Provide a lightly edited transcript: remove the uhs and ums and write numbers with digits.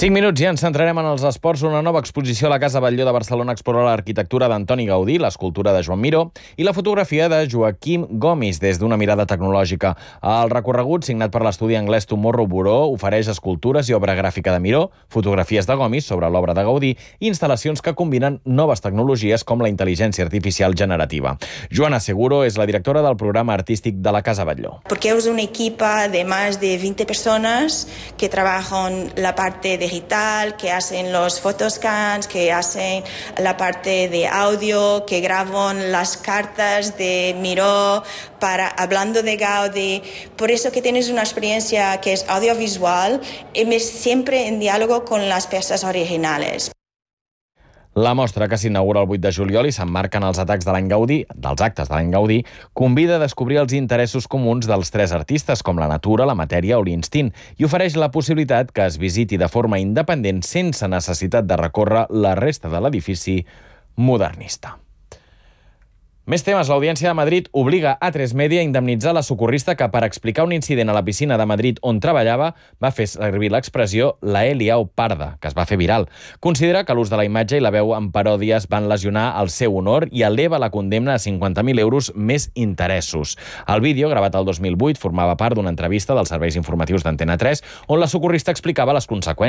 5 minuts i ens centrarem en els esports. Una nova exposició a la Casa Batlló de Barcelona explora l'arquitectura d'Antoni Gaudí, l'escultura de Joan Miró i la fotografia de Joaquim Gomis des d'una mirada tecnològica. El recorregut, signat per l'estudi anglès Tomorrow Bureau, ofereix escultures i obra gràfica de Miró, fotografies de Gomis sobre l'obra de Gaudí i instal·lacions que combinen noves tecnologies com la intel·ligència artificial generativa. Joana Seguro és la directora del programa artístic de la Casa Batlló. Porque es una equipa de más de 20 personas que trabajan la parte digital, que hacen los photoscans, que hacen la parte de audio, que graban las cartas de Miró hablando de Gaudí. Por eso que tienes una experiencia que es audiovisual y siempre en diálogo con las piezas originales. La mostra, que s'inaugura el 8 de juliol i s'emmarca en els actes de l'any Gaudí, convida a descobrir els interessos comuns dels tres artistes, com la natura, la matèria o l'instint, i ofereix la possibilitat que es visiti de forma independent sense necessitat de recórrer la resta de l'edifici modernista. Més temes. L'Audiència de Madrid obliga A3 Media a indemnitzar la socorrista que, per explicar un incident a la piscina de Madrid on treballava, va fer servir l'expressió la he liau parda, que es va fer viral. Considera que l'ús de la imatge i la veu en paròdies van lesionar el seu honor i eleva la condemna a 50.000 euros més interessos. El vídeo, gravat el 2008, formava part d'una entrevista dels serveis informatius d'Antena 3, on la socorrista explicava les conseqüències